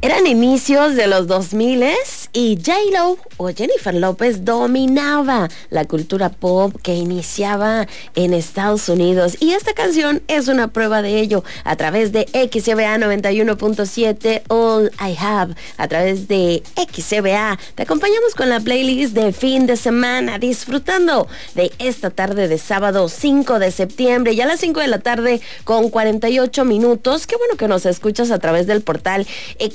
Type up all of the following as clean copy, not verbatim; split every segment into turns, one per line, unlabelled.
Eran inicios de los 2000 y J-Lo o Jennifer López dominaba la cultura pop que iniciaba en Estados Unidos. Y esta canción es una prueba de ello. A través de XCBA 91.7 All I Have, a través de XCBA, te acompañamos con la playlist de fin de semana, disfrutando de esta tarde de sábado 5 de septiembre, ya a las 5 de la tarde con 48 minutos. Qué bueno que nos escuchas a través del portal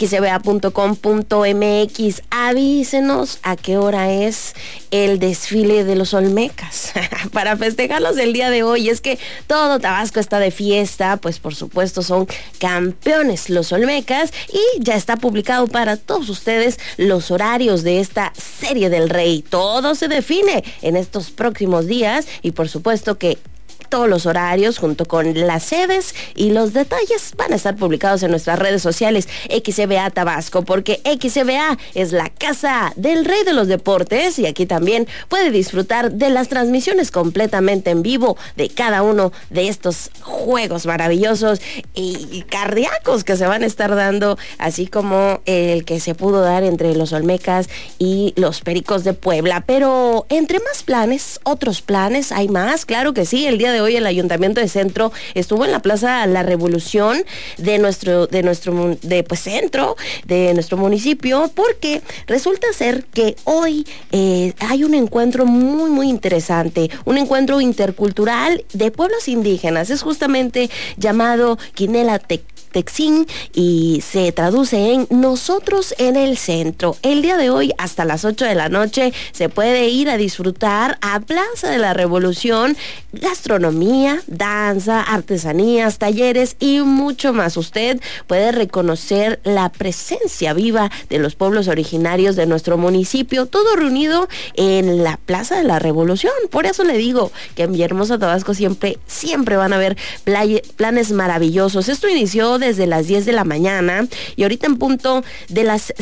xcba.com.mx. Avísenos a qué hora es el desfile de los Olmecas para festejarlos el día de hoy. Es que todo Tabasco está de fiesta, pues por supuesto son campeones los Olmecas, y ya está publicado para todos ustedes los horarios de esta Serie del Rey. Todo se define en estos próximos días y por supuesto que todos los horarios junto con las sedes y los detalles van a estar publicados en nuestras redes sociales XCBA Tabasco, porque XCBA es la casa del rey de los deportes, y aquí también puede disfrutar de las transmisiones completamente en vivo de cada uno de estos juegos maravillosos y cardíacos que se van a estar dando, así como el que se pudo dar entre los Olmecas y los Pericos de Puebla. Pero entre más planes, otros planes, hay más, claro que sí. El día de hoy el Ayuntamiento de Centro estuvo en la Plaza La Revolución de nuestro centro, de nuestro municipio, porque resulta ser que hoy hay un encuentro muy interesante, un encuentro intercultural de pueblos indígenas. Es justamente llamado Quinela Texín y se traduce en Nosotros en el Centro. El día de hoy hasta las 8 de la noche se puede ir a disfrutar a Plaza de la Revolución, gastronomía, danza, artesanías, talleres y mucho más. Usted puede reconocer la presencia viva de los pueblos originarios de nuestro municipio, todo reunido en la Plaza de la Revolución. Por eso le digo que en Villahermosa, Tabasco siempre van a haber planes maravillosos. Esto inició desde las 10 de la mañana y ahorita en punto de las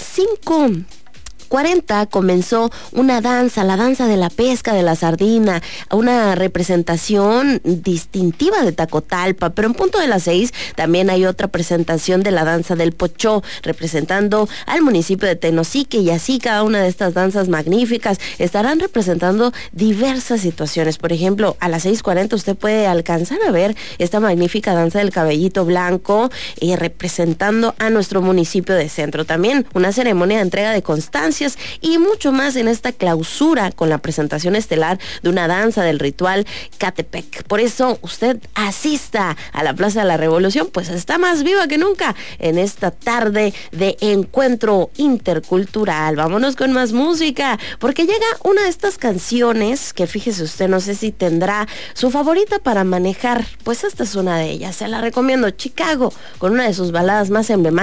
5:40 comenzó una danza, la danza de la pesca de la sardina, una representación distintiva de Tacotalpa, pero en punto de las 6 también hay otra presentación de la danza del Pochó, representando al municipio de Tenosique, y así cada una de estas danzas magníficas estarán representando diversas situaciones. Por ejemplo, a las 6:40 usted puede alcanzar a ver esta magnífica danza del cabellito blanco, representando a nuestro municipio de Centro. También una ceremonia de entrega de constancia y mucho más en esta clausura con la presentación estelar de una danza del ritual Catepec. Por eso usted asista a la Plaza de la Revolución, pues está más viva que nunca en esta tarde de encuentro intercultural. Vámonos con más música, porque llega una de estas canciones que, fíjese usted, no sé si tendrá su favorita para manejar, pues esta es una de ellas. Se la recomiendo, Chicago, con una de sus baladas más emblemáticas.